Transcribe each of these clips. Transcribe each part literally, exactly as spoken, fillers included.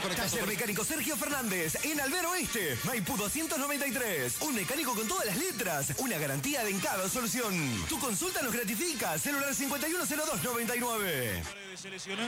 conectados. Taller Mecánico Sergio Fernández, en Alvear Oeste, Maipú doscientos noventa y tres. Un mecánico con todas las letras, una garantía de en cada solución. Tu consulta nos gratifica. Celular cincuenta y uno cero dos noventa y nueve. Paredes se lesionó.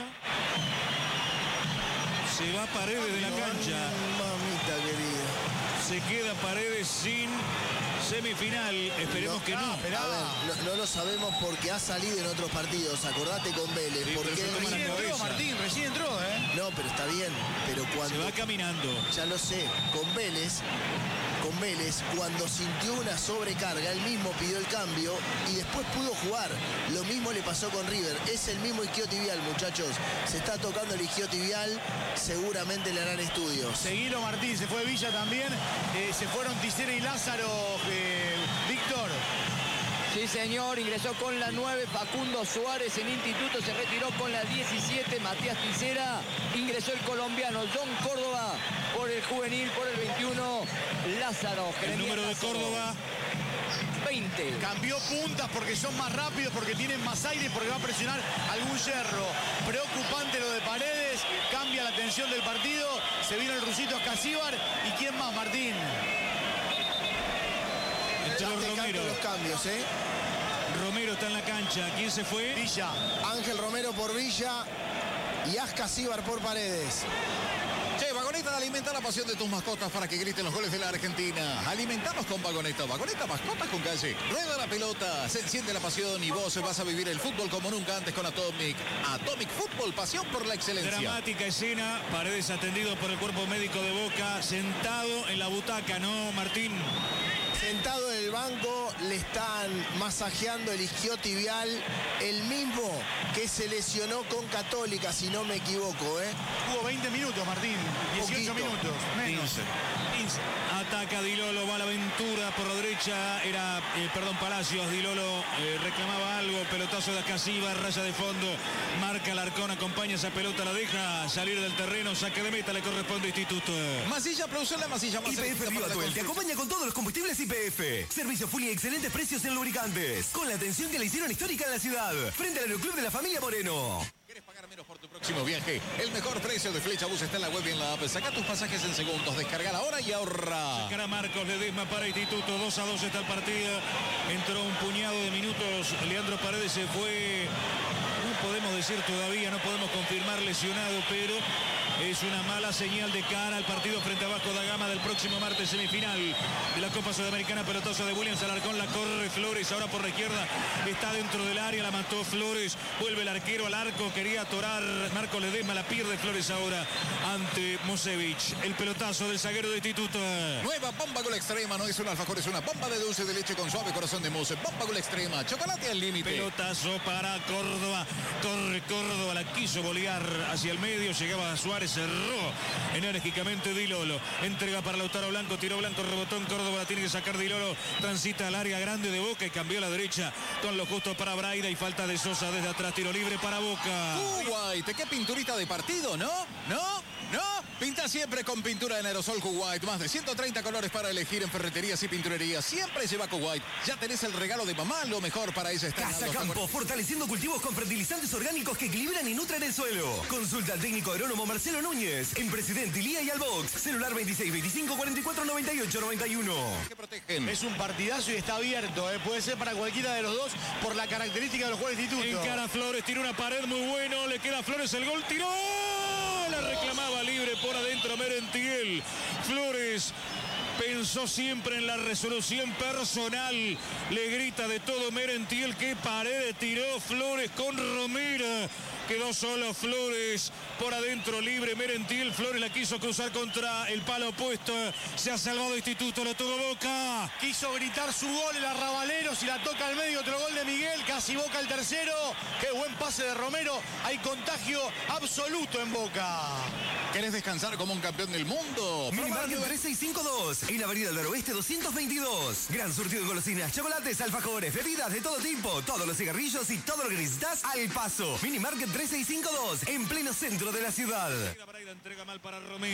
Se va Paredes de la cancha. Mamita querida. Se queda Paredes sin semifinal. Esperemos no, que no. A ver, no, no lo sabemos porque ha salido en otros partidos. Acordate con Vélez. Sí, porque recién entró, Martín, recién entró, ¿eh? No, pero está bien. Pero cuando... Se va caminando. Ya lo sé. Con Vélez... Con Vélez, cuando sintió una sobrecarga, él mismo pidió el cambio y después pudo jugar. Lo mismo le pasó con River. Es el mismo isquiotibial, muchachos. Se está tocando el isquiotibial. Seguramente le harán estudios. Seguilo Martín, se fue Villa también. Eh, se fueron Tisera y Lázaro, eh, Víctor. Sí, señor, ingresó con la nueve Facundo Suárez en Instituto, se retiró con la diecisiete Matías Tisera, ingresó el colombiano John Córdoba por el juvenil, por el veintiuno Lázaro. El número de Lázaro. Córdoba. veinte. Cambió puntas porque son más rápidos, porque tienen más aire, porque va a presionar algún yerro. Preocupante lo de Paredes, cambia la tensión del partido, se vino el rusito Ascasíbar. ¿Y quién más, Martín? Ya te canto los cambios, ¿eh? Romero está en la cancha. ¿Quién se fue? Villa. Ángel Romero por Villa y Ascasíbar por Paredes. Che, Vagoneta alimenta la pasión de tus mascotas para que griten los goles de la Argentina. Alimentanos con Vagoneta. Vagoneta, mascotas con calle. Rueda la pelota, se enciende la pasión y vos vas a vivir el fútbol como nunca antes con Atomic. Atomic Fútbol, pasión por la excelencia. Dramática escena. Paredes atendido por el cuerpo médico de Boca, sentado en la butaca, ¿no, Martín? Sentado en el banco, le están masajeando el isquiotibial, el mismo que se lesionó con Católica, si no me equivoco, ¿eh? Hubo veinte minutos, Martín. dieciocho Poquito. minutos. Menos. quince. quince. Ataca Di Lolo, va a la aventura por la derecha. Era, eh, perdón, Palacios. Di Lolo eh, reclamaba algo. Pelotazo de Ascasíbar, raya de fondo. Marca Alarcón, acompaña esa pelota, la deja salir del terreno. Saque de meta, le corresponde a Instituto. Masilla, producción la masilla más Y P F Río Atuel te acompaña con todos los combustibles Y P F. Servicio full y excelentes precios en lubricantes. Con la atención que le hicieron histórica en la ciudad. Frente al Aeroclub de la familia Moreno. ¿Quieres pagar menos por tu próximo viaje? El mejor precio de Flecha Bus está en la web y en la app. Saca tus pasajes en segundos, descarga ahora y ahorra. Sacará Marcos Ledesma para Instituto. dos a dos está el partido. Entró un puñado de minutos. Leandro Paredes se fue. No podemos decir todavía, no podemos confirmar lesionado, pero es una mala señal de cara al partido frente a Vasco da Gama del próximo martes, semifinal de la Copa Sudamericana. Pelotazo de Williams, Alarcón, la corre Flores, ahora por la izquierda, está dentro del área, la mató Flores, vuelve el arquero al arco, quería atorar Marcos Ledesma, la pierde Flores ahora ante Mosevich. El pelotazo del zaguero de Instituto. Nueva bomba con la extrema, no es un alfajor, es una bomba de dulce de leche con suave corazón de mousse. Bomba con la extrema, chocolate al límite. Pelotazo para Córdoba, corre Córdoba, la quiso bolear hacia el medio, llegaba a Suárez, cerró enérgicamente Di Lolo, entrega para Lautaro Blanco, tiro Blanco, rebotón, Córdoba la tiene que sacar Di Lolo, transita al área grande de Boca y cambió a la derecha con lo justo para Braida y falta de Sosa desde atrás, tiro libre para Boca. Kuwait, qué pinturita de partido, ¿no? ¿No? ¿No? Pinta siempre con pintura en aerosol Kuwait. Más de ciento treinta colores para elegir en ferreterías y pinturerías. Siempre lleva Kuwait. Ya tenés el regalo de mamá, lo mejor para ella está. Casa Campo, fortaleciendo cultivos con fertilizantes orgánicos que equilibran y nutren el suelo. Consulta al técnico agrónomo Marcelo Núñez en Presidente Ilía y Albox. Celular veintiséis veinticinco cuarenta y cuatro noventa y ocho noventa y uno. Que protegen. Es un partidazo y está abierto, ¿eh? Puede ser para cualquiera de los dos por la característica de los jugadores de Instituto. Encara Flores, tiró una pared muy bueno, le queda a Flores el gol, tiró, la reclamaba libre por adentro Merentiel. Flores pensó siempre en la resolución personal, le grita de todo Merentiel, que pared tiró Flores con Romero. Quedó solo Flores por adentro, libre Merentiel. Flores la quiso cruzar contra el palo opuesto. Se ha salvado Instituto, lo tuvo Boca. Quiso gritar su gol el Arrabalero, si la toca al medio, otro gol de Miguel, casi Boca el tercero. Qué buen pase de Romero, hay contagio absoluto en Boca. ¿Querés descansar como un campeón del mundo? Minimarket tres seis cinco dos, en la avenida del Oeste doscientos veintidós. Gran surtido de golosinas, chocolates, alfajores, bebidas de todo tipo, todos los cigarrillos y todo lo que necesitas al paso. Minimarket tres seis cinco dos, en pleno centro de la ciudad. Braida entrega mal para Romero.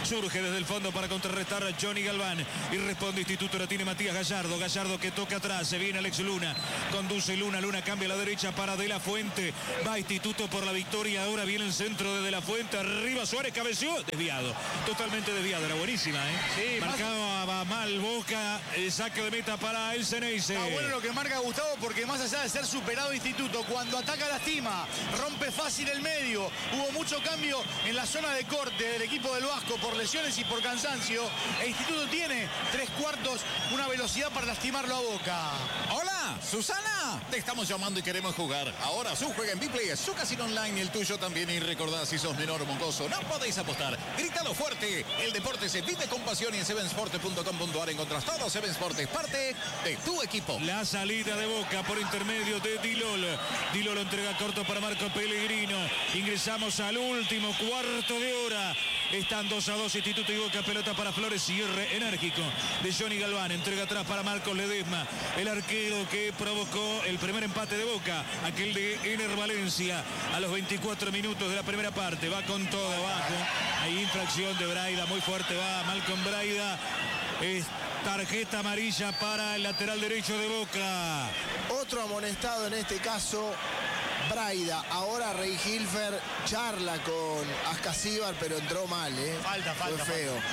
Surge desde el fondo para contrarrestar a Johnny Galván. Y responde Instituto, la tiene Matías Gallardo. Gallardo que toca atrás. Se viene Alex Luna. Conduce Luna. Luna cambia a la derecha para De La Fuente. Va Instituto por la victoria. Ahora viene el centro de De La Fuente. Arriba Suárez cabeció. Desviado. Totalmente desviado. Era buenísima, ¿eh? Sí, marcaba más... mal Boca. El saque de meta para el Ceneice. Está bueno lo que marca Gustavo, porque más allá de ser superado Instituto, cuando ataca lastima, rompe fácil el medio. Hubo mucho cambio en la zona de corte del equipo del Vasco por lesiones y por cansancio. E Instituto tiene tres cuartos, una velocidad para lastimarlo a Boca. Hola, Susana. Te estamos llamando y queremos jugar. Ahora su juega en Biplay, es su casino online y el tuyo también. Y recordad, si sos menor o moncoso, no podéis apostar. Grítalo fuerte. El deporte se vive con pasión y en seven sports punto com punto a r encontrás todo. Seven Sports es parte de tu equipo. La salida de Boca por intermedio de Dilol. Dilol entrega corto para Marco Pellegrino. Ingresamos al último cuarto de hora. Están dos a dos Instituto y Boca. Pelota para Flores. Cierre enérgico de Johnny Galván. Entrega atrás para Marcos Ledesma. El arquero que provocó el primer empate de Boca. Aquel de Ener Valencia. A los veinticuatro minutos de la primera parte. Va con todo abajo. Hay infracción de Braida. Muy fuerte va Malcolm Braida. Es tarjeta amarilla para el lateral derecho de Boca. Otro amonestado en este caso, Braida. Ahora Rey Hilfer charla con Ascasíbar, pero entró mal, ¿eh? Falta, falta. Fue feo.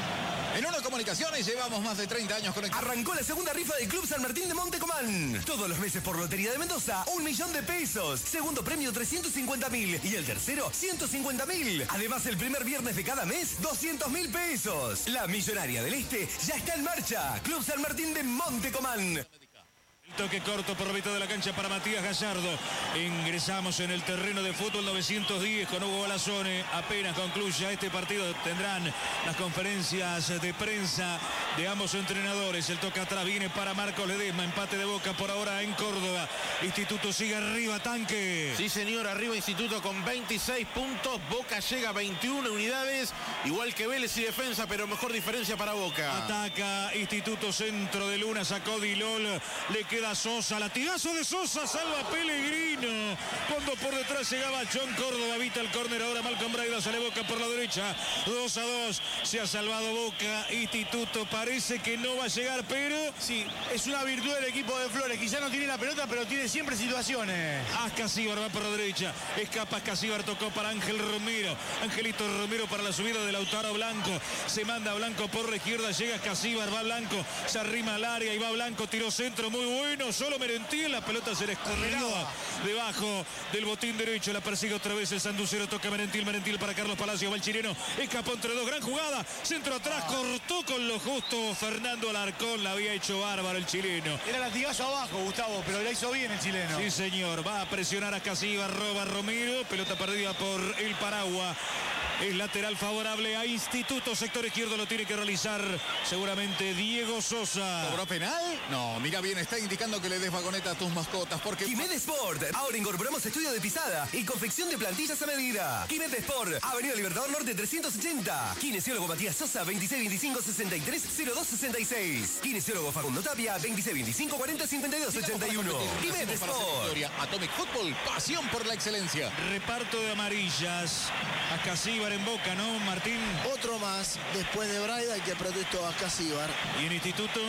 En Uno Comunicaciones llevamos más de treinta años conectados. Arrancó la segunda rifa del Club San Martín de Montecomán. Todos los meses por Lotería de Mendoza, un millón de pesos. Segundo premio, trescientos cincuenta mil. Y el tercero, ciento cincuenta mil. Además, el primer viernes de cada mes, doscientos mil pesos. La Millonaria del Este ya está en marcha. Club San Martín de Montecomán. Toque corto por la mitad de la cancha para Matías Gallardo. Ingresamos en el terreno de fútbol novecientos diez con Hugo Balazone. Apenas concluya este partido tendrán las conferencias de prensa de ambos entrenadores. El toque atrás viene para Marcos Ledesma. Empate de Boca por ahora en Córdoba. Instituto sigue arriba, Tanque. Sí, señor, arriba Instituto con veintiséis puntos. Boca llega a veintiuna unidades. Igual que Vélez y Defensa, pero mejor diferencia para Boca. Ataca Instituto, centro de Luna. Sacó Dilol. Le queda Sosa, latigazo de Sosa, salva Pellegrino. Cuando por detrás llegaba John Córdoba, evita el córner. Ahora Malcolm Braida sale Boca por la derecha. dos a dos. Se ha salvado Boca. Instituto parece que no va a llegar, pero sí, es una virtud del equipo de Flores. Quizá no tiene la pelota, pero tiene siempre situaciones. Ascasíbar va por la derecha. Escapa Ascasíbar, tocó para Ángel Romero. Angelito Romero para la subida de Lautaro Blanco. Se manda Blanco por la izquierda. Llega Ascasíbar, va Blanco. Se arrima al área y va Blanco. Tiró centro muy bueno. Solo Merentiel, la pelota se le escurrió debajo del botín derecho. La persigue otra vez el sanducero. Toca Merentiel, Merentiel para Carlos Palacio. Va el chileno, escapó entre dos. Gran jugada, centro atrás, cortó con lo justo Fernando Alarcón. La había hecho bárbaro el chileno. Era latigazo abajo, Gustavo, pero la hizo bien el chileno. Sí, señor, va a presionar a Casíbar, roba Romero. Pelota perdida por el Paragua. Es lateral favorable a Instituto. Sector izquierdo lo tiene que realizar seguramente Diego Sosa. ¿Cobró penal? No, mira bien, está indicando que le des vagoneta a tus mascotas porque... Quimet Sport. Ahora incorporamos estudio de pisada y confección de plantillas a medida. Quimet Sport. Avenida Libertador Norte trescientos ochenta. Kinesiólogo Matías Sosa, veintiséis veinticinco sesenta y tres cero dos sesenta y seis. Kinesiólogo Facundo Tapia, veintiséis veinticinco cuarenta cincuenta y dos ochenta y uno. Quimet Sport. Atomic Football, pasión por la excelencia. Reparto de amarillas. Ascasíbar en Boca, ¿no, Martín? Otro más después de Braida, el que protestó a Ascasíbar. ¿Y en Instituto?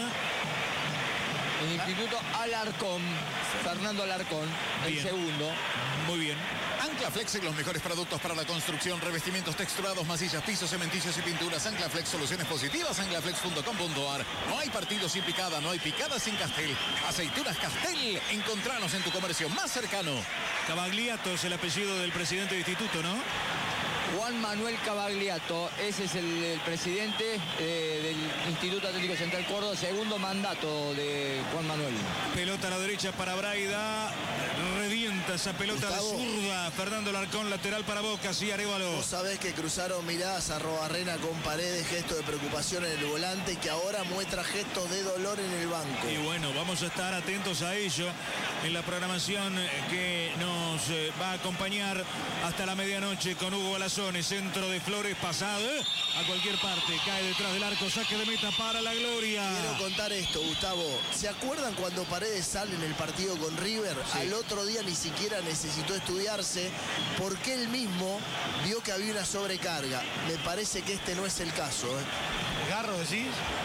El Instituto Alarcón, Fernando Alarcón, el Bien. segundo. Muy bien. Anclaflex, los mejores productos para la construcción, revestimientos texturados, masillas, pisos, cementillos y pinturas. Anclaflex, soluciones positivas, anclaflex punto com punto a r. No hay partido sin picada, no hay picada sin Castel. Aceitunas Castel, encontranos en tu comercio más cercano. Cavagliato es el apellido del presidente de Instituto, ¿no? Juan Manuel Cavagliato, ese es el, el presidente eh, del Instituto Atlético Central Córdoba, segundo mandato de Juan Manuel. Pelota a la derecha para Braida, revienta esa pelota de Gustavo. zurda. Fernando Larcón, lateral para Boca, sí, Arévalo. Vos sabés que cruzaron miradas a Robarrena con Paredes, gesto de preocupación en el volante, que ahora muestra gestos de dolor en el banco. Y bueno, vamos a estar atentos a ello en la programación que nos eh, va a acompañar hasta la medianoche con Hugo Balazone. Centro de Flores pasado eh, a cualquier parte, cae detrás del arco, saque de meta para la gloria. Quiero contar esto, Gustavo. ¿Se acuerdan cuando Paredes sale en el partido con River? Sí. Al otro día ni siquiera siquiera necesitó estudiarse porque él mismo vio que había una sobrecarga. Me parece que este no es el caso. ¿eh? ¿Garro decís?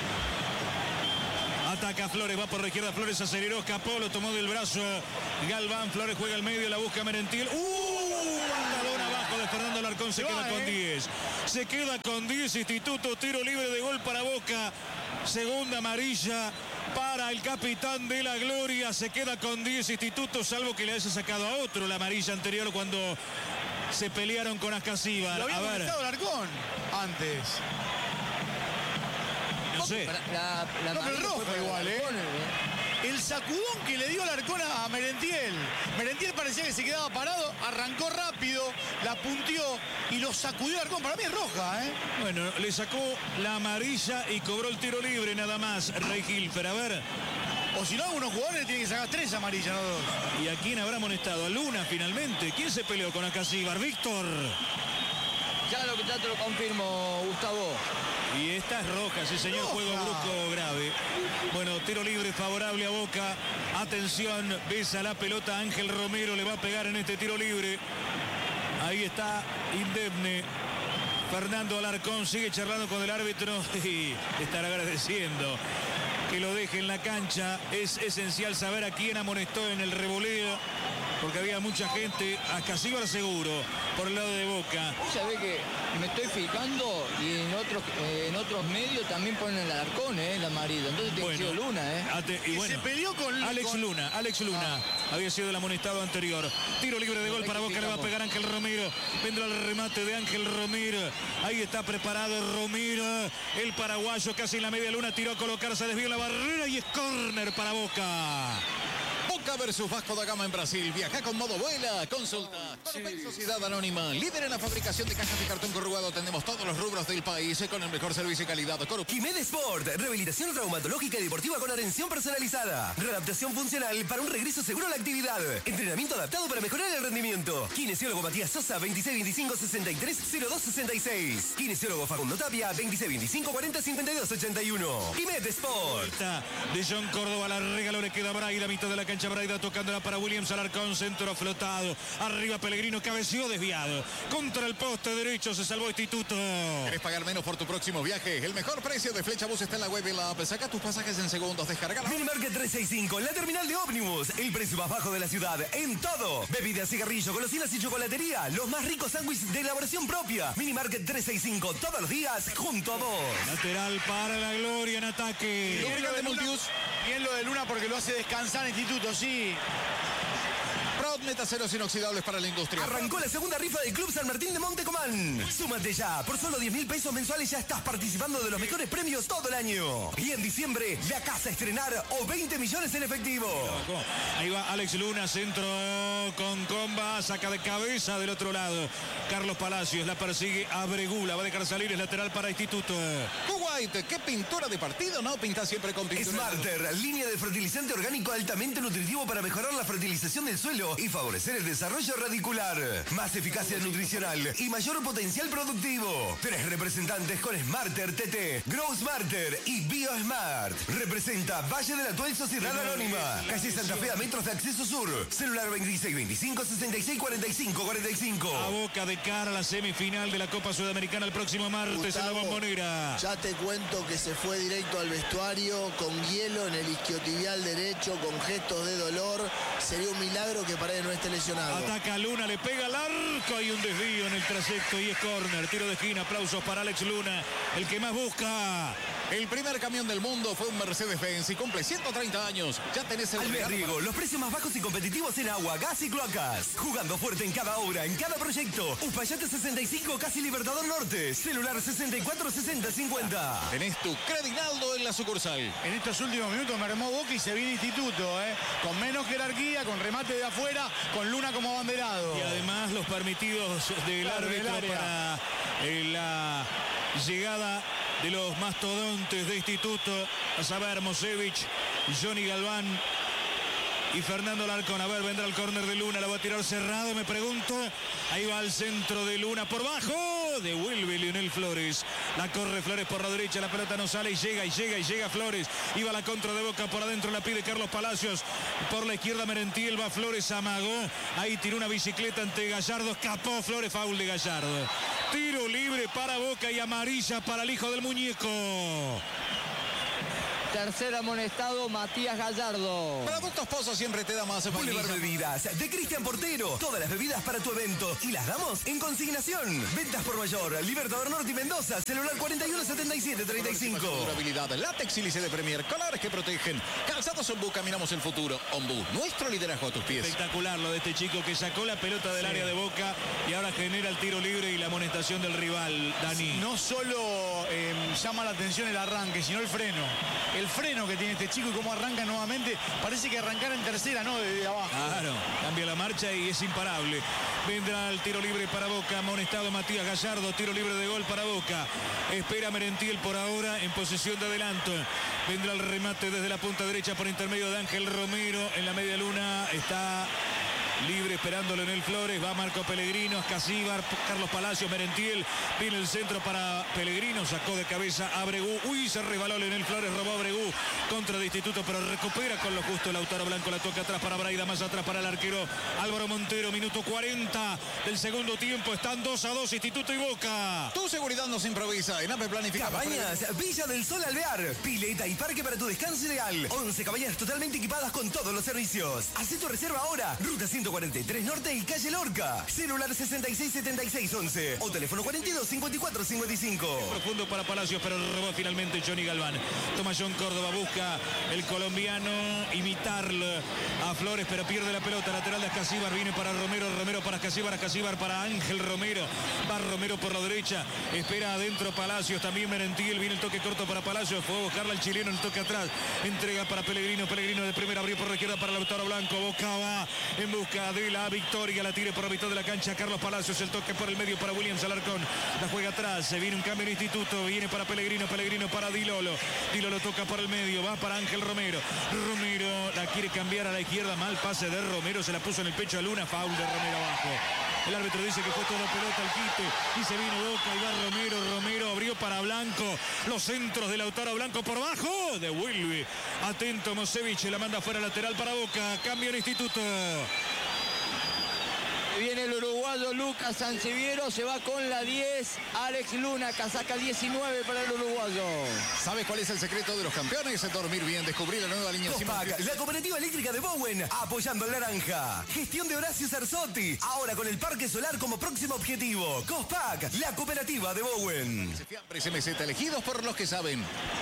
Ataca Flores, va por la izquierda, Flores aceleró, escapó, lo tomó del brazo Galván, Flores juega al medio, la busca Merentiel. ¡Uh! Patadón abajo de Fernando Alarcón, se, se queda va, con diez. Eh. Se queda con diez, Instituto, tiro libre de gol para Boca. Segunda amarilla para el capitán de la Gloria, se queda con diez Instituto, salvo que le haya sacado a otro la amarilla anterior cuando se pelearon con Ascasíbar. Lo había a ver. Alarcón antes. No sé. La, la no, pero roja igual, ¿eh? El sacudón que le dio Alarcón a Merentiel. Merentiel parecía que se quedaba parado, arrancó rápido, la punteó y lo sacudió Alarcón. Para mí es roja, ¿eh? Bueno, le sacó la amarilla y cobró el tiro libre nada más, Rey Hilfer. A ver. O si no, algunos jugadores tienen que sacar tres amarillas, no dos. ¿Y a quién habrá amonestado? A Luna, finalmente. ¿Quién se peleó con Ascasíbar? Víctor. Ya, lo, ya te lo confirmo, Gustavo. Y esta es roja, sí señor, juego brusco grave. Bueno, tiro libre favorable a Boca. Atención, besa la pelota, Ángel Romero le va a pegar en este tiro libre. Ahí está, indemne. Fernando Alarcón sigue charlando con el árbitro y estará agradeciendo que lo deje en la cancha. Es esencial saber a quién amonestó en el revoleo, porque había mucha gente, Ascasíbar seguro, por el lado de Boca. Sabe que me estoy fijando y en otros eh, en otros medios también ponen el Alarcón, eh, la amarilla. Entonces tiene bueno, que ser Luna, eh. Ate, y bueno, se peleó con Alex con... Luna, Alex Luna ah. había sido el amonestado anterior. Tiro libre de gol para Boca, le va a pegar Ángel Romero. Vendrá el remate de Ángel Romero. Ahí está preparado Romero, el paraguayo casi en la media luna, tiró a colocarse, desvió la barrera y es córner para Boca. Boca versus Vasco da Gama en Brasil. Viaja con modo vuela. Consulta. Corpay Sociedad Anónima. Líder en la fabricación de cajas de cartón corrugado. Atendemos todos los rubros del país con el mejor servicio y calidad. Quimed Sport. Rehabilitación traumatológica y deportiva con atención personalizada. Readaptación funcional para un regreso seguro a la actividad. Entrenamiento adaptado para mejorar el rendimiento. Kinesiólogo Matías Sosa, veintiséis veinticinco sesenta y tres cero dos sesenta y seis. Kinesiólogo Facundo Tapia, veintiséis veinticinco cuarenta cincuenta y dos ochenta y uno. Quimed Sport. Está de John Córdoba, la regaló, le queda Braida, mitad de la cancha. Braida tocándola para Williams Alarcón, centro flotado. Arriba Pellegrino, cabeció desviado. Contra el poste derecho, se salvó Instituto. ¿Querés pagar menos por tu próximo viaje? El mejor precio de Flechabús está en la web y la app. Saca tus pasajes en segundos, descargala. Minimarket trescientos sesenta y cinco, la terminal de ómnibus. El precio más bajo de la ciudad en todo. Bebidas, cigarrillo, golosinas y chocolatería. Los más ricos sándwiches de elaboración propia. Minimarket trescientos sesenta y cinco, todos los días junto a vos. Lateral para la Gloria en ataque. Bien lo de Luna, bien lo de Luna porque lo hace descansar Instituto, sí. Proud Metaceros inoxidables para la industria. Arrancó la segunda rifa del Club San Martín de Montecomán. Súmate ya. Por solo diez mil pesos mensuales ya estás participando de los mejores premios todo el año. Y en diciembre, la casa a estrenar o veinte millones en efectivo. Ahí va Alex Luna, centro con comba, saca de cabeza del otro lado. Carlos Palacios la persigue a Bregula, va a dejar salir, es lateral para Instituto. Kuwait, ¿qué pintura de partido? No, pinta siempre con pintura. Smarter, línea de fertilizante orgánico altamente nutritivo para mejorar la fertilización del suelo y favorecer el desarrollo radicular. Más eficacia nutricional y mayor potencial productivo. Tres representantes con Smarter T T, Grow Smarter y BioSmart. Representa Valle de la Tuel Sociedad Anónima. Calle Santa Fe a metros de acceso sur. Celular veintiséis veinticinco sesenta y seis cuarenta y cinco cuarenta y cinco. A Boca de cara a la semifinal de la Copa Sudamericana el próximo martes. Gustavo, en la Bombonera. Ya te cuento que se fue directo al vestuario con hielo en el isquiotibial derecho, con gestos de dolor. Sería un milagro que Paredes no esté lesionado. Ataca Luna, le pega al arco y un desvío en el trayecto y es córner. Tiro de esquina, aplausos para Alex Luna, el que más busca. El primer camión del mundo fue un Mercedes-Benz y cumple ciento treinta años. Ya tenés el Albert Riego, los precios más bajos y competitivos en agua, gas y cloacas. Jugando fuerte en cada obra, en cada proyecto. Uspallate sesenta y cinco, casi Libertador Norte. Celular sesenta y cuatro sesenta cincuenta. Tenés tu Credinaldo en la sucursal. En estos últimos minutos me armó Boca y se viene Instituto, ¿eh? Con menos jerarquía, con remate de afuera, con Luna como abanderado. Y además los permitidos del Claro, del árbitro área. para eh, la llegada de los mastodontes de Instituto, a saber Mosevich, Johnny Galván y Fernando Larcón. A ver, vendrá el córner de Luna, la va a tirar cerrado, me pregunto. Ahí va al centro de Luna por bajo. Devuelve Lionel Flores. La corre Flores por la derecha, la pelota no sale y llega y llega y llega Flores. Iba la contra de Boca por adentro, la pide Carlos Palacios. Por la izquierda Merentiel, va Flores, amagó. Ahí tiró una bicicleta ante Gallardo, escapó Flores, foul de Gallardo. Tiro libre para Boca y amarilla para el hijo del muñeco. Tercer amonestado, Matías Gallardo. Productos Pozo siempre te da más. Boulevard Bebidas, de Cristian Portero. Todas las bebidas para tu evento. Y las damos en consignación. Ventas por mayor. Libertador Norte y Mendoza. Celular cuarenta y uno setenta y siete treinta y cinco. Durabilidad, látex y lice de Premier. Colores que protegen. Calzados Ombú, caminamos el futuro. Ombú, nuestro liderazgo a tus pies. Espectacular lo de este chico que sacó la pelota del sí. área de Boca y ahora genera el tiro libre y la amonestación del rival, Dani. No solo eh, llama la atención el arranque, sino el freno. El freno que tiene este chico y cómo arranca nuevamente. Parece que arrancara en tercera, ¿no? Desde abajo. Claro, cambia la marcha y es imparable. Vendrá el tiro libre para Boca. Amonestado Matías Gallardo. Tiro libre de gol para Boca. Espera Merentiel por ahora en posesión de adelanto. Vendrá el remate desde la punta derecha por intermedio de Ángel Romero. En la media luna está libre esperando Leonel Flores. Va Marco Pellegrino, Ascasíbar, Carlos Palacios, Merentiel. Viene el centro para Pellegrino. Sacó de cabeza a Bregú. Uy, se resbaló Leonel Flores. Robó a Bregú contra de Instituto, pero recupera con lo justo Lautaro Blanco. La toca atrás para Braida, más atrás para el arquero Álvaro Montero. Minuto cuarenta del segundo tiempo. Están dos a dos Instituto y Boca. Tu seguridad nos improvisa. En A P E planifica. Cabañas Villa del Sol Alvear. Pileta y parque para tu descanso ideal. once cabañas totalmente equipadas con todos los servicios. Haz tu reserva ahora. Ruta ciento cuarenta y tres Norte y calle Lorca. Celular sesenta y seis setenta y seis once o teléfono cuarenta y dos cincuenta y cuatro cincuenta y cinco. Profundo para Palacios, pero robó finalmente Johnny Galván. Toma John Córdoba, busca el colombiano imitarlo a Flores, pero pierde la pelota. Lateral de Ascasíbar, viene para Romero, Romero para Ascasíbar, Ascasíbar para Ángel Romero. Va Romero por la derecha, espera adentro Palacios, también Merentiel, viene el toque corto para Palacios, fue a buscarla el chileno, el toque atrás, entrega para Pellegrino, Pellegrino de primera, abrió por la izquierda para Lautaro Blanco, Boca va en busca de la victoria, la tire por la mitad de la cancha Carlos Palacios, el toque por el medio para Williams Alarcón, la juega atrás, se viene un cambio en Instituto, viene para Pellegrino, Pellegrino para Dilolo, Dilolo toca por el medio, va para Ángel Romero, Romero la quiere cambiar a la izquierda, mal pase de Romero, se la puso en el pecho a Luna, foul de Romero abajo. El árbitro dice que fue toda pelota al quite y se vino Boca y va Romero, Romero abrió para Blanco, los centros de Lautaro Blanco por bajo, devuelve, atento Mosevich, la manda fuera lateral para Boca, cambio en Instituto. Viene el uruguayo Lucas Sanseviero, se va con la diez, Alex Luna, casaca diecinueve para el uruguayo. ¿Sabes cuál es el secreto de los campeones? Dormir bien, descubrir la nueva línea. Cospac, la cooperativa eléctrica de Bowen, apoyando al naranja. Gestión de Horacio Cerzotti, ahora con el parque solar como próximo objetivo. Cospac, la cooperativa de Bowen. Fiambres M Z, elegidos por los que saben.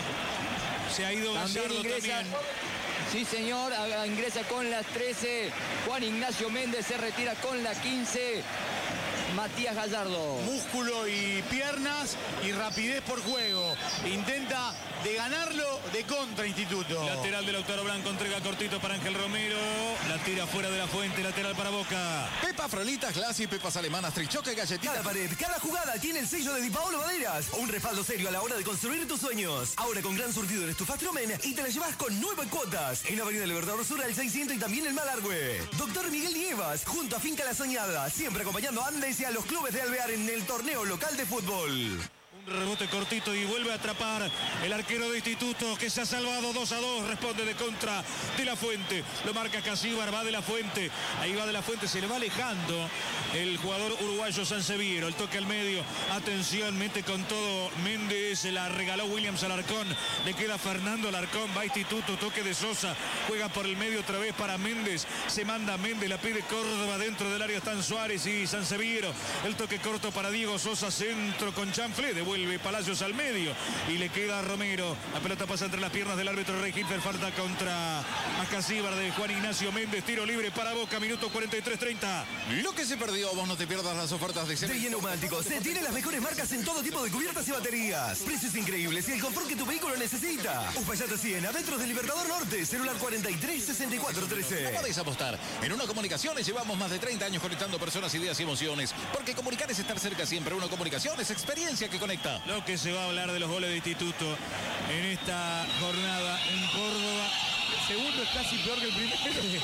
Se ha ido también Gallardo ingresa, también. Sí, señor, ingresa con las trece. Juan Ignacio Méndez se retira con la quince. Matías Gallardo. Músculo y piernas y rapidez por juego. Intenta de ganarlo de contra Instituto. Lateral de Lautaro Blanco, entrega cortito para Ángel Romero. La tira fuera de la fuente, lateral para Boca. Pepa Frolitas, Glassy, pepas alemanas, trichoque, galletitas. Cada pared, cada jugada tiene el sello de Di Paolo Maderas. Un respaldo serio a la hora de construir tus sueños. Ahora con gran surtido en estufas Tromen y te la llevas con nueve cuotas. En Avenida Libertador Sur al seiscientos y también en Malargüe. Doctor Miguel Nievas, junto a Finca La Soñada. Siempre acompañando a Andes y a los clubes de Alvear en el torneo local de fútbol. Un rebote cortito y vuelve a atrapar el arquero de Instituto que se ha salvado dos a dos. Responde de contra de la Fuente. Lo marca Casíbar, va de la Fuente. Ahí va de la Fuente, se le va alejando el jugador uruguayo Sanseviero. El toque al medio. Atención, mete con todo Méndez. Se la regaló Williams Alarcón. Le queda Fernando Alarcón. Va Instituto, toque de Sosa. Juega por el medio otra vez para Méndez. Se manda Méndez, la pide Córdoba. Dentro del área están Suárez y Sanseviero. El toque corto para Diego Sosa. Centro con Chanflé. Vuelve Palacios al medio y le queda a Romero. La pelota pasa entre las piernas del árbitro Rey Hitler. Falta contra Ascasíbar de Juan Ignacio Méndez. Tiro libre para Boca, minuto cuarenta y tres treinta. Lo que se perdió, vos no te pierdas las ofertas de De Neumáticos. Se tiene las mejores marcas en todo tipo de cubiertas y baterías. Precios increíbles y el confort que tu vehículo necesita. Uspallata cien, adentro del Libertador Norte. Celular cuarenta y tres sesenta y cuatro trece. No podéis apostar. En Uno Comunicaciones llevamos más de treinta años conectando personas, ideas y emociones. Porque comunicar es estar cerca siempre. Uno Comunicaciones, experiencia que conecta. Lo que se va a hablar de los goles de Instituto en esta jornada en Córdoba. segundo es casi peor que el primero.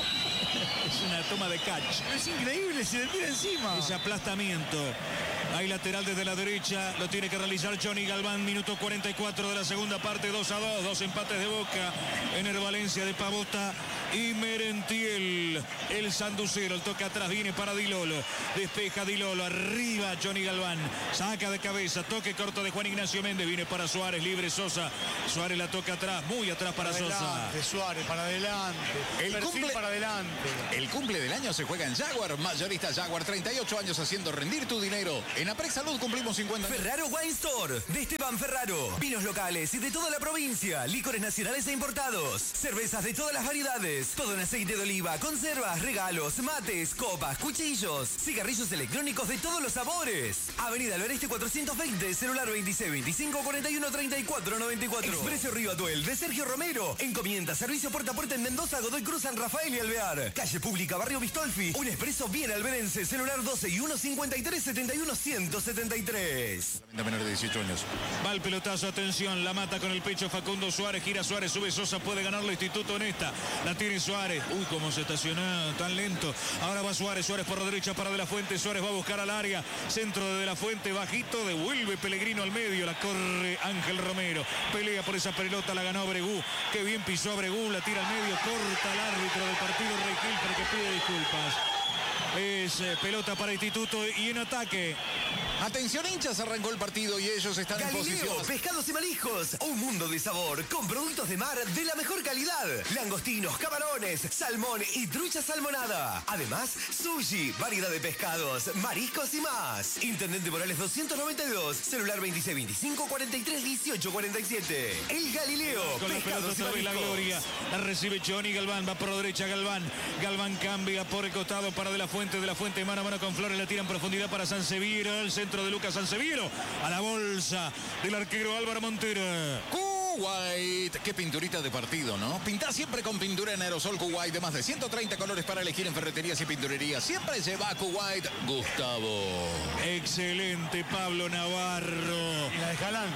Es una toma de catch. Es increíble, se le tira encima. Ese aplastamiento. Hay lateral desde la derecha, lo tiene que realizar Johnny Galván, minuto cuarenta y cuatro de la segunda parte, dos a dos, dos empates de Boca en el Valencia de Pavota y Merentiel, el sanducero, el toque atrás, viene para Di Lolo, despeja Di Lolo, arriba Johnny Galván, saca de cabeza, toque corto de Juan Ignacio Méndez, viene para Suárez, libre Sosa, Suárez la toca atrás, muy atrás para, para Sosa. Adelante, Suárez, para adelante, el perfil cumple, para adelante. El cumple del año se juega en Jaguar, mayorista Jaguar, treinta y ocho años haciendo rendir tu dinero. En Aprex Salud cumplimos cincuenta años. Ferraro Wine Store, de Esteban Ferraro. Vinos locales y de toda la provincia. Licores nacionales e importados. Cervezas de todas las variedades. Todo en aceite de oliva, conservas, regalos, mates, copas, cuchillos. Cigarrillos electrónicos de todos los sabores. Avenida Loreste cuatrocientos veinte, celular veintiséis veinticinco cuarenta y uno treinta y cuatro noventa y cuatro. Expreso Río Atuel, de Sergio Romero. Encomienda, servicio puerta a puerta en Mendoza, Godoy Cruz, San Rafael y Alvear. Calle Pública, Barrio Bistolfi. Un expreso bien alberense. Celular doce y uno cincuenta y tres setenta y uno ciento setenta y tres. Menor de dieciocho años. Va el pelotazo, atención, la mata con el pecho Facundo Suárez, gira Suárez, sube Sosa, puede ganar el Instituto en esta. La tiene Suárez. Uy, cómo se estacionó tan lento. Ahora va Suárez, Suárez por la derecha para De La Fuente. Suárez va a buscar al área. Centro de De La Fuente, bajito, devuelve Pellegrino al medio. La corre Ángel Romero. Pelea por esa pelota, la ganó Abregú. Qué bien pisó Abregú, la tira al medio, corta el árbitro del partido, Rey Hilfer, que pide disculpas. Es eh, pelota para Instituto y en ataque. Atención hinchas, arrancó el partido y ellos están Galileo, en posición. pescados y mariscos, un mundo de sabor, con productos de mar de la mejor calidad. Langostinos, camarones, salmón y trucha salmonada. Además, sushi, variedad de pescados, mariscos y más. Intendente Morales doscientos noventa y dos, celular veintiséis veinticinco cuarenta y tres dieciocho cuarenta y siete. El Galileo, Con la pelota pescados y otra vez la mariscos. gloria. La recibe Johnny Galván, va por la derecha Galván. Galván cambia por el costado para De La Fuente. De La Fuente mano a mano con Flores, la tira en profundidad para Sanseviero. El centro de Lucas Sanseviero. A la bolsa del arquero Álvaro Montero. Kuwait, qué pinturita de partido, ¿no? Pinta siempre con pintura en aerosol Kuwait de más de ciento treinta colores para elegir en ferreterías y pinturerías. Siempre lleva a Kuwait, Gustavo. Excelente Pablo Navarro. Y la de Jalán.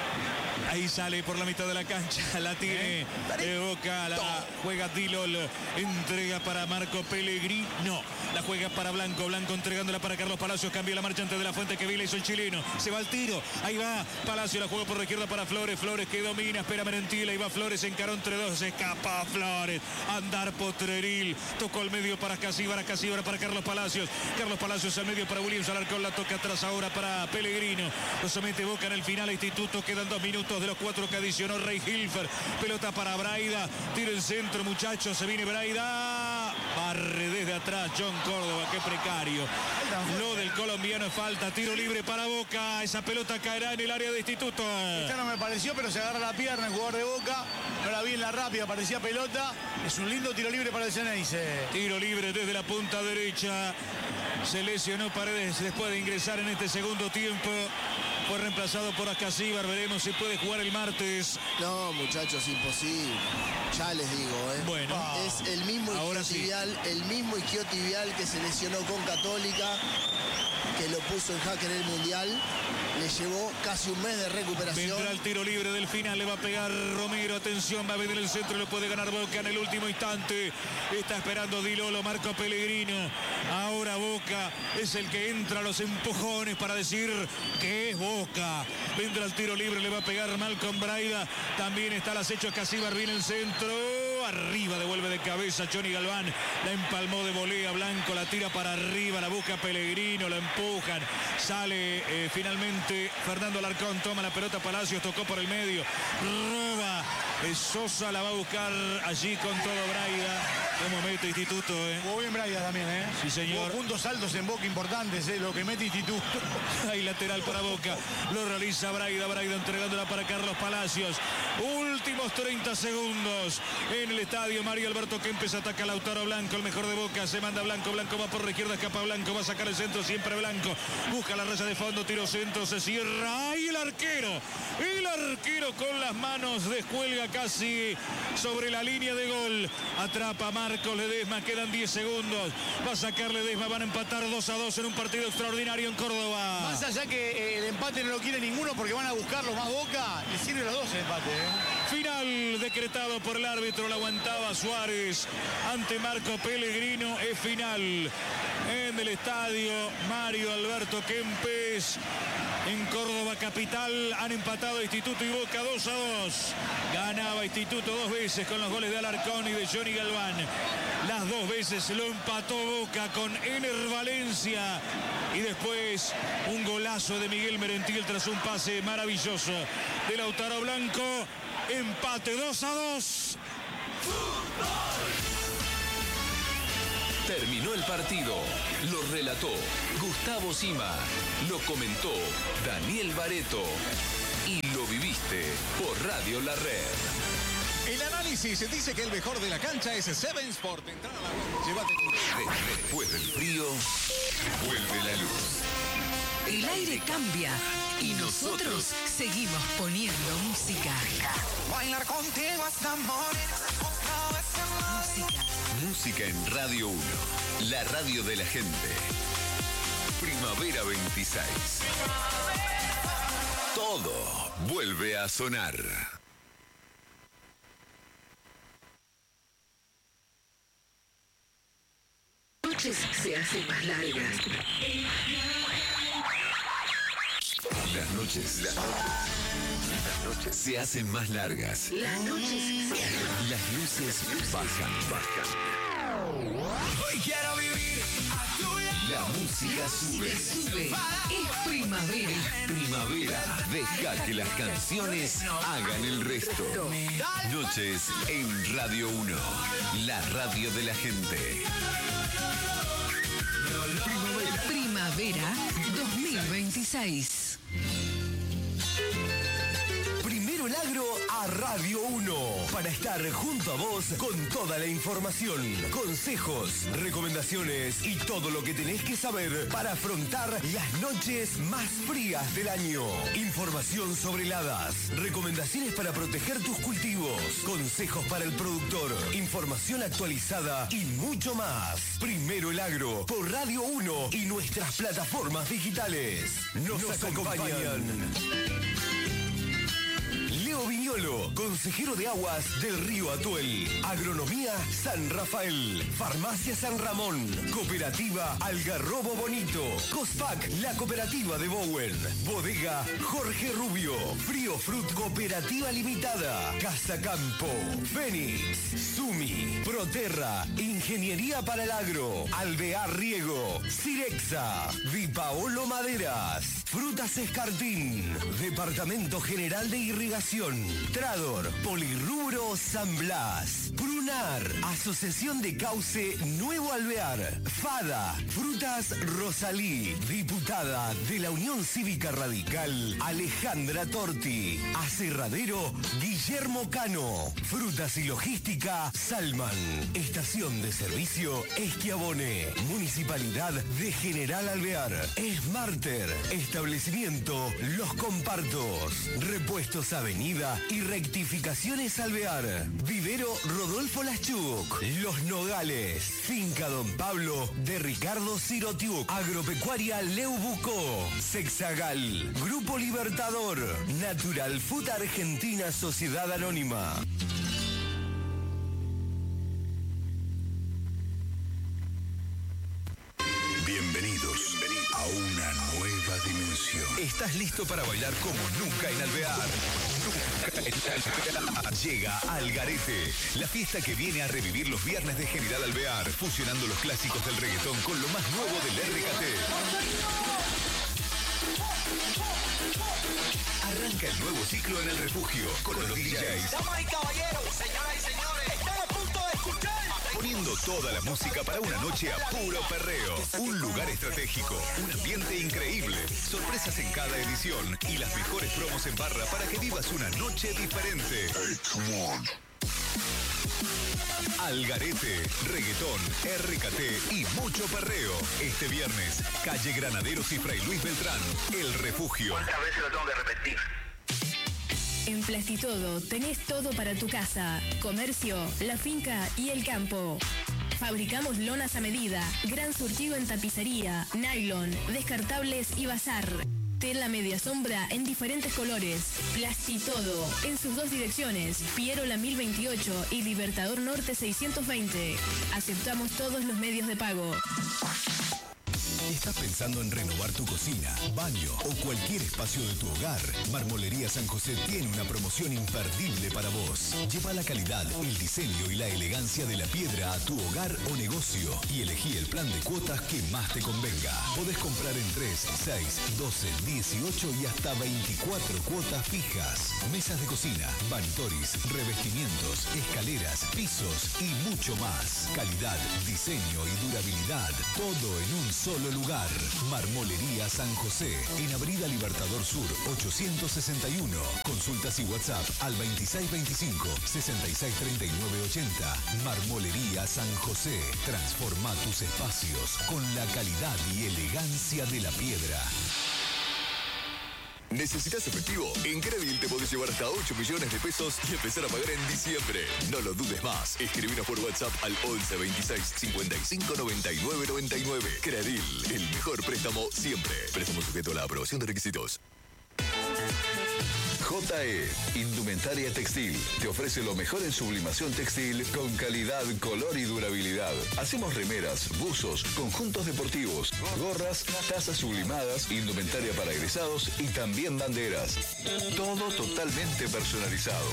Ahí sale por la mitad de la cancha, la tiene de Boca, la juega Dilol, entrega para Marco Pellegrino, la juega para Blanco, Blanco entregándola para Carlos Palacios, cambia la marcha antes de La Fuente que Vila hizo el chileno, se va al tiro, ahí va Palacio, la juega por la izquierda para Flores, Flores que domina, espera Merentiel, ahí va Flores, encaró entre dos, se escapa Flores, andar Potreril, tocó al medio para Casíbar, Casíbar para Carlos Palacios, Carlos Palacios al medio para Williams, Alarcón la toca atrás ahora para Pellegrino, lo somete Boca en el final, Instituto, quedan dos minutos de los cuatro que adicionó Rey Hilfer, pelota para Braida, tiro en centro muchachos, se viene Braida, barre desde atrás John Córdoba, qué precario, lo del colombiano es falta, tiro libre para Boca, esa pelota caerá en el área de Instituto. Esta no me pareció, pero se agarra la pierna el jugador de Boca, no la vi en la rápida, parecía pelota, es un lindo tiro libre para el Ceneice. Tiro libre desde la punta derecha, se lesionó Paredes después de ingresar en este segundo tiempo. Fue reemplazado por Ascasíbar, veremos si puede jugar el martes. No, muchachos, imposible. Ya les digo, ¿eh? Bueno. Es el mismo Ahora isquiotibial, el mismo isquiotibial que se lesionó con Católica, que lo puso en jaque en el Mundial. Le llevó casi un mes de recuperación. Vendrá el tiro libre del final, le va a pegar Romero, atención, va a venir el centro, lo puede ganar Boca en el último instante. Está esperando Di Lolo, Marco Pellegrino. Ahora Boca es el que entra a los empujones para decir que es Boca. Vendrá el tiro libre, le va a pegar Malcolm Braida. También está el acecho Casíbar, viene el centro. Arriba, devuelve de cabeza Johnny Galván. La empalmó de volea Blanco, la tira para arriba, la busca Pellegrino, la empujan. Sale eh, finalmente Fernando Alarcón, toma la pelota Palacios, tocó por el medio. Roba. Eh, Sosa la va a buscar allí con todo Braida. Como mete Instituto, ¿eh? Jugó bien Braida también, ¿eh? Sí, señor. Jugó puntos altos en Boca importantes, ¿eh? Lo que mete Instituto. Hay lateral para Boca. Lo realiza Braida. Braida entregándola para Carlos Palacios. Últimos treinta segundos en el estadio. Mario Alberto Kempes ataca a Lautaro Blanco, el mejor de Boca. Se manda Blanco. Blanco va por la izquierda, escapa Blanco. Va a sacar el centro, siempre Blanco. Busca la raya de fondo, tiro centro, se cierra. ¡Ay, el arquero! El arquero con las manos descuelga casi sobre la línea de gol. Atrapa a Marcos Ledesma. Quedan diez segundos. Va a sacar Ledesma. Van a empatar dos a dos en un partido extraordinario en Córdoba. Más allá que eh, el empate no lo quiere ninguno porque van a buscarlo más Boca, le sirve los dos el empate, ¿eh? Final decretado por el árbitro, la aguantaba Suárez ante Marco Pellegrino. Es final en el estadio Mario Alberto Kempes en Córdoba capital. Han empatado Instituto y Boca dos a dos. Ganaba Instituto dos veces con los goles de Alarcón y de Johnny Galván. Las dos veces lo empató Boca con Ener Valencia. Y después un golazo de Miguel Merentiel tras un pase maravilloso de Lautaro Blanco. Empate dos a dos. Terminó el partido. Lo relató Gustavo Sima. Lo comentó Daniel Bareto. Y lo viviste por Radio La Red. El análisis dice que el mejor de la cancha es Seven Sport. Entrar a la... Llévate tu... Después del frío, vuelve la luz. El aire cambia y nosotros seguimos poniendo música. Bailar contigo hasta morir. Música. Música en Radio uno. La radio de la gente. Primavera veintiséis. Todo vuelve a sonar. Noches se hacen más largas. Las noches, las noches, las noches se hacen más largas. Las noches se... Las luces bajan, bajan. Hoy quiero vivir a tu La música sube. Sube. Es primavera. Primavera. Deja que las canciones hagan el resto. Noches en Radio uno. La radio de la gente. Primavera. Primavera dos mil veintiséis. Primero el agro a Radio uno, para estar junto a vos con toda la información, consejos, recomendaciones y todo lo que tenés que saber para afrontar las noches más frías del año. Información sobre heladas, recomendaciones para proteger tus cultivos, consejos para el productor, información actualizada y mucho más. Primero el agro por Radio uno y nuestras plataformas digitales. Nos, Nos acompañan. Leo Viñolo, consejero de aguas del río Atuel. Agronomía San Rafael. Farmacia San Ramón. Cooperativa Algarrobo Bonito. Cospac, la cooperativa de Bowen. Bodega Jorge Rubio. Frío Fruit Cooperativa Limitada. Casa Campo. Fénix. Sumi. Proterra. Ingeniería para el agro. Alvear Riego. Cirexa. Di Paolo Maderas. Frutas Escartín. Departamento General de Irrigación. Trador, Polirrubro San Blas, Prunar, Asociación de Cauce Nuevo Alvear, Fada, Frutas Rosalí, diputada de la Unión Cívica Radical, Alejandra Torti, Aserradero Guillermo Cano, Frutas y Logística Salman, Estación de Servicio Esquiabone, Municipalidad de General Alvear, Smarter, Establecimiento Los Compartos, Repuestos Avenida y Rectificaciones Alvear, Vivero Rodolfo Laschuk, Los Nogales, Finca Don Pablo de Ricardo Sirotiuk, Agropecuaria Leubucó, Sexagal, Grupo Libertador, Natural Food Argentina Sociedad Anónima. Bienvenidos a una nueva dimensión. ¿Estás listo para bailar como nunca en Alvear? Nunca en Alvear. Llega Algarete, la fiesta que viene a revivir los viernes de General Alvear, fusionando los clásicos del reggaetón con lo más nuevo del R K T. Arranca el nuevo ciclo en el refugio con los D Js. Damas y caballeros, señoras y señores, están a punto de escuchar. Poniendo toda la música para una noche a puro perreo. Un lugar estratégico, un ambiente increíble, sorpresas en cada edición y las mejores promos en barra para que vivas una noche diferente. Hey, come on. Algarete, reggaetón, R K T y mucho perreo. Este viernes, calle Granaderos y Fray Luis Beltrán, El Refugio. ¿Cuántas veces lo tengo que repetir? En Plastitodo tenés todo para tu casa, comercio, la finca y el campo. Fabricamos lonas a medida, gran surtido en tapicería, nylon, descartables y bazar. Tela media sombra en diferentes colores. Plastitodo en sus dos direcciones, Pierola mil veintiocho y Libertador Norte seiscientos veinte. Aceptamos todos los medios de pago. ¿Estás pensando en renovar tu cocina, baño o cualquier espacio de tu hogar? Marmolería San José tiene una promoción imperdible para vos. Lleva la calidad, el diseño y la elegancia de la piedra a tu hogar o negocio y elegí el plan de cuotas que más te convenga. Podés comprar en tres, seis, doce, dieciocho y hasta veinticuatro cuotas fijas. Mesas de cocina, vanitoris, revestimientos, escaleras, pisos y mucho más. Calidad, diseño y durabilidad, todo en un solo lugar. Marmolería San José, en Avenida Libertador Sur ochocientos sesenta y uno. Consultas y WhatsApp al veintiséis veinticinco, sesenta y seis treinta y nueve ochenta. Marmolería San José. Transforma tus espacios con la calidad y elegancia de la piedra. ¿Necesitas efectivo? En Credil te podés llevar hasta ocho millones de pesos y empezar a pagar en diciembre. No lo dudes más. Escribinos por WhatsApp al once veintiséis cincuenta y cinco noventa y nueve noventa y nueve. Credil, el mejor préstamo siempre. Préstamo sujeto a la aprobación de requisitos. J E, Indumentaria Textil, te ofrece lo mejor en sublimación textil con calidad, color y durabilidad. Hacemos remeras, buzos, conjuntos deportivos, gorras, tazas sublimadas, indumentaria para egresados y también banderas. Todo totalmente personalizado.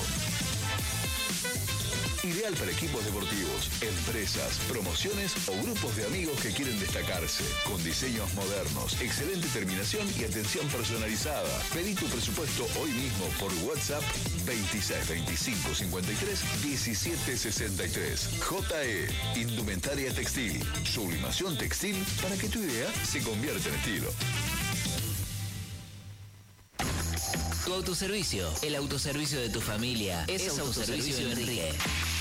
Ideal para equipos deportivos, empresas, promociones o grupos de amigos que quieren destacarse. Con diseños modernos, excelente terminación y atención personalizada. Pedí tu presupuesto hoy mismo por WhatsApp veintiséis veinticinco cincuenta y tres diecisiete sesenta y tres. J E, Indumentaria Textil. Sublimación textil para que tu idea se convierta en estilo. Tu autoservicio, el autoservicio de tu familia, es, es Autoservicio Enrique.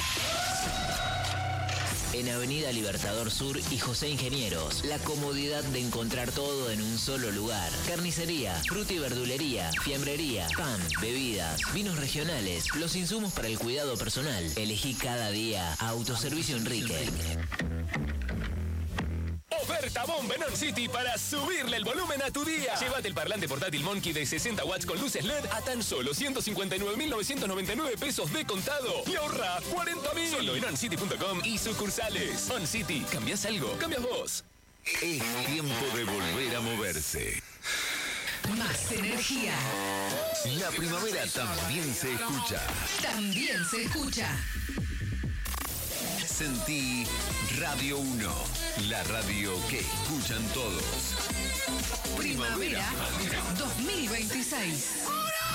En Avenida Libertador Sur y José Ingenieros, la comodidad de encontrar todo en un solo lugar. Carnicería, fruta y verdulería, fiambrería, pan, bebidas, vinos regionales, los insumos para el cuidado personal. Elegí cada día a Autoservicio Enrique. Oferta bomba en On City para subirle el volumen a tu día. Llévate el parlante portátil Monkey de sesenta watts con luces L E D a tan solo ciento cincuenta y nueve mil novecientos noventa y nueve pesos de contado y ahorra cuarenta mil. Solo en on city punto com y sucursales. On City, ¿cambias algo? Cambias vos. Es tiempo de volver a moverse. Más energía. La primavera también se escucha. También se escucha. Sentí Radio uno, la radio que escuchan todos. Primavera dos mil veintiséis.